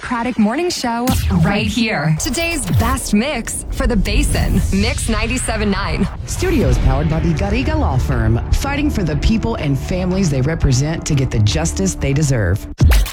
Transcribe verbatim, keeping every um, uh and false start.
Craddock Morning Show right here. Today's best mix for the Basin. Mix ninety-seven point nine. Studios powered by the Garriga Law Firm, fighting for the people and families they represent to get the justice they deserve.